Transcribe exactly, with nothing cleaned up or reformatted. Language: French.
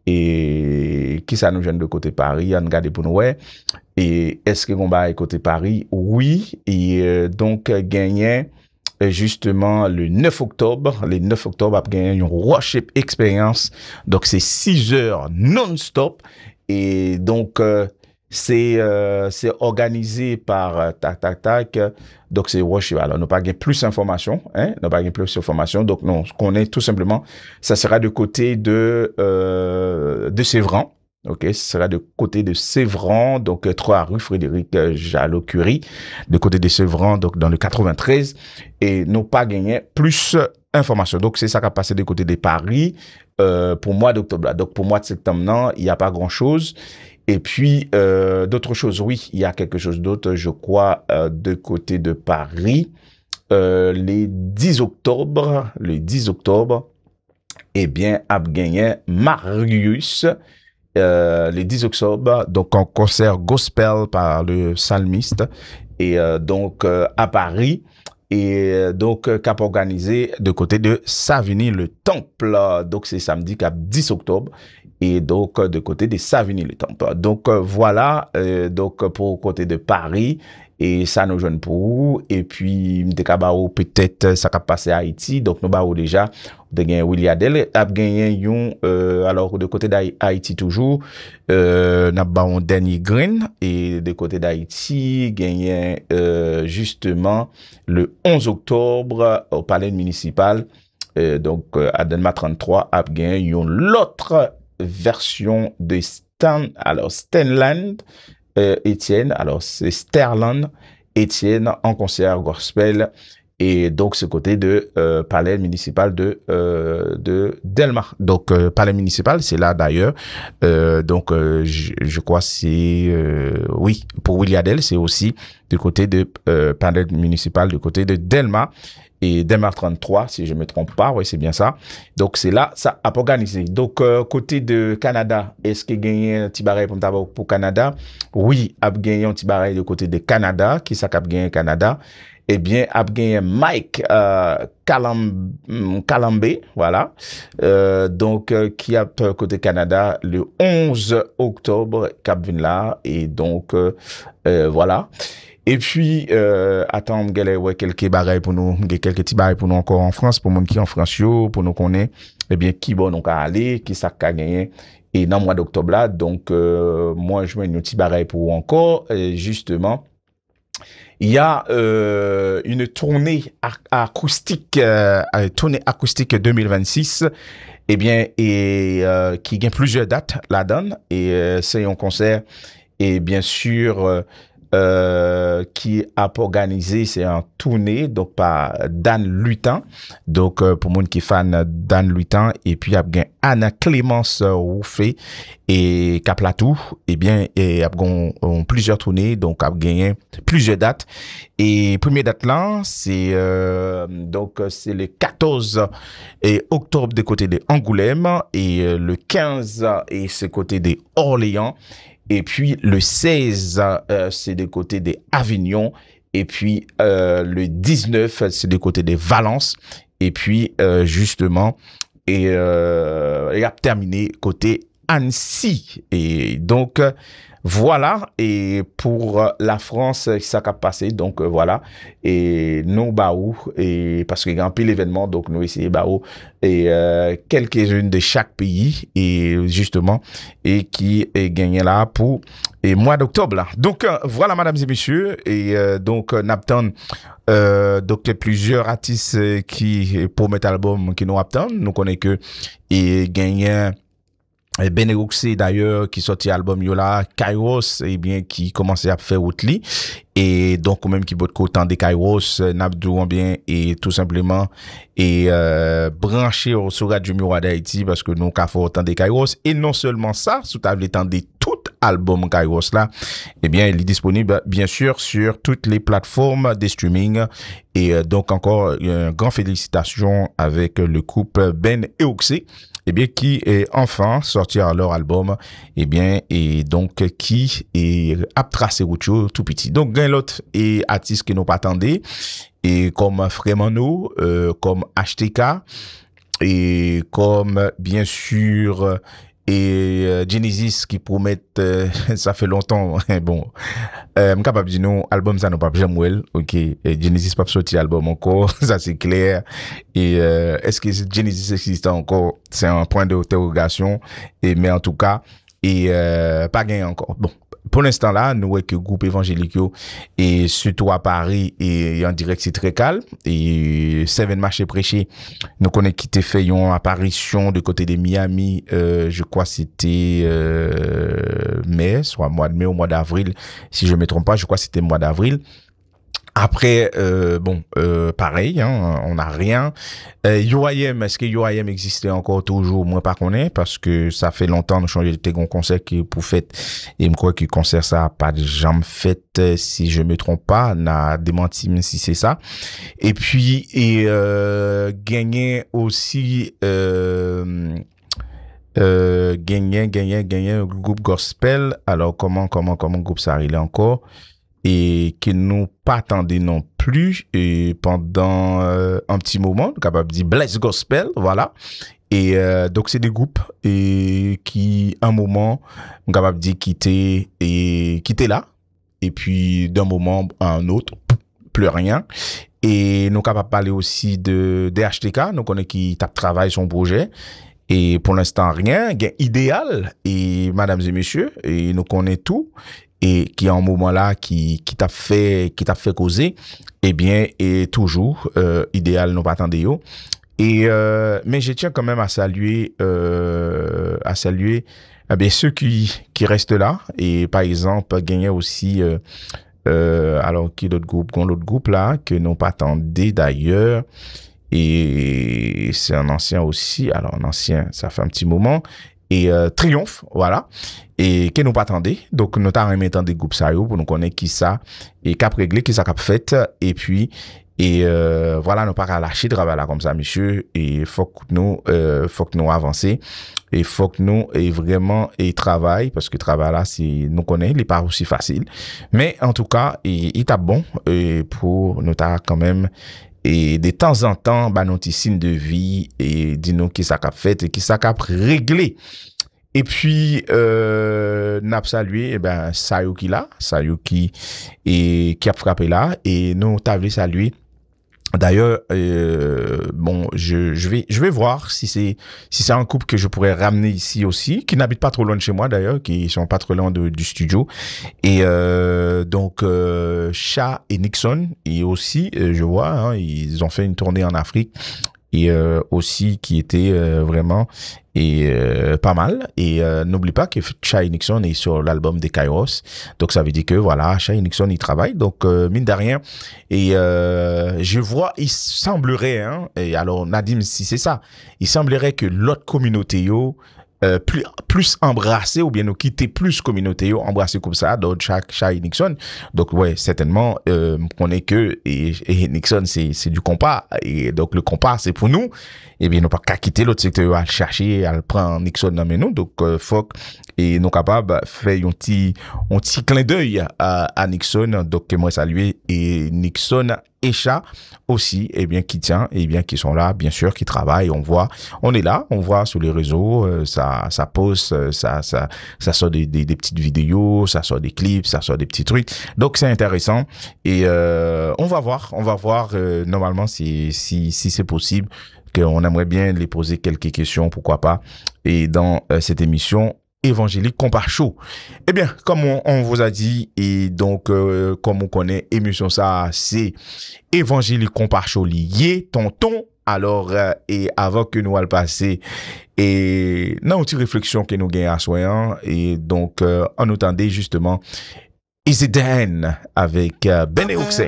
et qui ça nous gêne de côté Paris, on regarde pour nous ouais. Et est-ce que on va côté Paris? Oui, et euh, donc gagné justement le neuf octobre, le neuf octobre a gagné une worship experience. Donc c'est six heures non-stop et donc euh, c'est euh, c'est organisé par euh, tac tac tac. Donc c'est worship. Alors nous pas gagné plus d'informations, hein, nous pas gagné plus d'informations. Donc non, ce qu'on est tout simplement, ça sera du côté de euh, de Sévran. OK, ce sera de côté de Sévran, donc euh, trois rue Frédéric euh, Jalot-Curie, de côté de Sévran, donc dans le quatre-vingt-treize, et nous pas gagné plus d'informations. Donc c'est ça qui a passé de côté de Paris euh, pour mois d'octobre. Donc pour mois de septembre, non, il n'y a pas grand-chose. Et puis euh, d'autres choses, oui, il y a quelque chose d'autre, je crois, euh, de côté de Paris, euh, les dix octobre, le dix octobre, eh bien, a gagné Marius. Euh, le dix octobre, donc en concert gospel par le psalmiste et euh, donc euh, à Paris et euh, donc euh, cap organisé de côté de Savigny le Temple. Donc c'est samedi cap dix octobre et donc euh, de côté de Savigny le Temple. Donc euh, voilà euh, donc pour côté de Paris et ça nous jeune pour vous et puis peut-être ça va passer à Haïti donc nous ba déjà de gagner William Adel a gagné yon euh, alors de côté d'Haïti toujours euh, n'a ba on Danny Green et de côté d'Haïti gagné euh, justement le onze octobre au palais municipal euh, donc euh, à Delma trente-trois a gagné yon l'autre version de Stan alors Stanland euh, Étienne alors c'est Sterland Étienne en concert gospel. Et donc, ce côté de euh, palais municipal de euh, de Delma. Donc, euh, palais municipal, c'est là d'ailleurs. Euh, donc, euh, je, je crois c'est euh, oui pour William Adel, c'est aussi du côté de euh, palais municipal du côté de Delma et Delma trente-trois, si je me trompe pas. Oui, c'est bien ça. Donc, c'est là ça a organisé. Donc, euh, côté de Canada, est-ce qu'il gagné un petit baril pour pour Canada? Oui, a gagné un petit baril du côté de Canada, qui ça a gagné Canada. Eh bien, a gagné Mike euh, Calam, Calambé, voilà, euh, donc euh, qui a côté Canada le onze octobre, Cap vin là, et donc euh, euh, voilà. Et puis, euh, attends, m'gale ouais quelques bagailles pour nous, quelques petits bagailles pour nous encore en France, pour monde qui en France yo, pour nous connaître, eh bien, qui bon donc à aller, qui ça a gagné. Et dans le mois d'octobre là, donc euh, moi je mets une petite bagaille pour vous encore, et justement. Il y a euh, une tournée acoustique, euh, tournée acoustique deux mille vingt-six, eh bien, et euh, qui gagne plusieurs dates là-dedans. Et euh, c'est un concert, et bien sûr, euh, euh, qui a organisé, c'est un tournée, donc par Dan Lutin. Donc, euh, pour monde qui est fan Dan Lutin, et puis il y a bien Anna Clémence Rouffé et Caplatou, et bien, et a on, plusieurs tournées, donc a gagné plusieurs dates. Et première date là, c'est euh, donc c'est le quatorze et octobre de côté de Angoulême et euh, le quinze et c'est côté de Orléans. Et puis le seize, euh, c'est des côtés des Avignon. Et puis euh, le dix-neuf, c'est des côtés des Valence. Et puis euh, justement, et euh, il a terminé côté Annecy. Et donc voilà. Et pour la France, ça a passé. Donc voilà. Et nous baou et parce qu'il y a un peu l'événement, donc nous essayons baou et euh, quelques-unes de chaque pays et justement et qui est gagné là pour et mois d'octobre là. Donc euh, voilà mesdames et messieurs et euh, donc euh, Napton euh, donc plusieurs artistes euh, qui promettent album qui nous attendent. Nous connaissons que et gagné Benelux d'ailleurs qui sorti album Yola Kairos et bien qui commençait à faire outli et donc même qui botte autant des Kairos Nabdou bien et tout simplement et euh, branché sur Radio Miroir d'Haïti parce que nous qu'a fait autant des Kairos et non seulement ça sous table étendue tout album Kairos là et bien il est disponible bien sûr sur toutes les plateformes de streaming et euh, donc encore une grande félicitation avec le couple Ben et Oxé eh bien qui est enfin sorti leur album eh bien et donc qui est a tracé route tout petit donc gain l'autre et artiste que nous pas attendait et comme Frémano euh, comme H T K et comme bien sûr et euh, Genesis qui promettent euh, ça fait longtemps bon euh, m capable dire non album ça non pas jamais OK et Genesis pas sorti album encore ça c'est clair et euh, est-ce que Genesis existe encore c'est un point d'interrogation et mais en tout cas et euh, pas gagné encore bon pour l'instant là nous voyons que groupe évangélique et surtout à Paris et en direct c'est très calme et Seven Marché Prêché nous connaît qui t'ai fait une apparition de côté de Miami euh, je crois c'était euh, mai soit mois de mai ou mois d'avril si je me trompe pas je crois c'était mois d'avril. Après, euh, bon, euh, pareil, hein, on n'a rien. Euh, U I M, est-ce que U I M existait encore toujours? Moi, pas connais, parce que ça fait longtemps, nous changé de tegon concert qui pour fait, et je crois que le concert, ça a pas de jamais fait, si je me trompe pas, n'a démenti, même si c'est ça. Et puis, et, euh, gagné aussi, euh, euh, gagné, gagné, gagné, un groupe gospel. Alors, comment, comment, comment groupe ça arrive encore? Et que nous pas attendions non plus et pendant euh, un petit moment capable de dire Bless Gospel voilà et euh, donc c'est des groupes et qui un moment capable de dire quitter et quitter là et puis d'un moment à un autre plus rien et nous capable parler aussi de D H T K nous connaît qui tape travail son projet. Et pour l'instant rien gain idéal et mesdames et messieurs et nous connaît tout et qui à un moment là qui qui t'a fait qui t'a fait causer eh bien et toujours euh, idéal non pas attendre yo et euh, mais je tiens quand même à saluer euh, à saluer eh bien ceux qui qui restent là et par exemple gagner aussi euh, euh, alors qui d'autres groupes qu'on l'autre groupe là que non pas attendé d'ailleurs et c'est un ancien aussi alors un ancien ça fait un petit moment et euh, Triomphe voilà et que nous pas attendez donc nous t'a remis des groupes ça yo pour nous connaître qui ça et cap réglé qui ça cap fait et puis et euh, voilà nous pas à lâcher travail là comme ça monsieur et faut que nous euh, faut que nous avancer et faut que nous et vraiment et travail parce que travail là c'est nous connaît il est pas aussi facile mais en tout cas il il t'a bon et pour nous t'a quand même et de temps en temps bah nos petits signes de vie et dis-nous qui ça cap fait et qui ça cap réglé. Et puis euh n'a salué et ben Sayo qui là, Sayo qui et qui a frappé là et nous t'avais salué. D'ailleurs euh, bon je je vais je vais voir si c'est si c'est un couple que je pourrais ramener ici aussi qui n'habite pas trop loin de chez moi d'ailleurs qui sont pas trop loin de, du studio et euh, donc euh, Cha et Nixon et aussi euh, je vois hein, ils ont fait une tournée en Afrique et euh, aussi qui était euh, vraiment et euh, pas mal et euh, n'oublie pas que Cha et Nixon est sur l'album des Kairos donc ça veut dire que voilà Cha et Nixon ils travaillent donc euh, mine de rien et euh, je vois il semblerait hein et alors Nadim si c'est ça il semblerait que l'autre communauté yo Euh, plus plus embrasser ou bien nous quitter plus communauté embrasser comme ça d'autres chaque Cha Nixon donc ouais certainement euh, on est que et, et Nixon c'est c'est du compas et donc le compas c'est pour nous et bien nous pas qu'à quitter l'autre secteur à chercher à prendre Nixon dans nous donc euh, faut et nous capable faire un petit un petit clin d'œil à, à Nixon donc moi saluer et Nixon et Cha aussi et bien qui tient et bien qui sont là bien sûr qui travaillent on voit on est là on voit sur les réseaux euh, ça ça poste euh, ça ça ça sort des, des des petites vidéos ça sort des clips ça sort des petits trucs donc c'est intéressant et euh, on va voir on va voir euh, normalement si si si c'est possible qu'on aimerait bien les poser quelques questions pourquoi pas et dans euh, cette émission évangélique Compas Show. Eh bien, comme on, on vous a dit, et donc, euh, comme on connaît, émission ça, c'est évangélique Compas Show lié, tonton. Alors, euh, et avant que nous allons passer, et, non, une petite réflexion que nous gagnons à soyant, et donc, euh, on entendait justement, Is It Then avec euh, Ben et Oxen.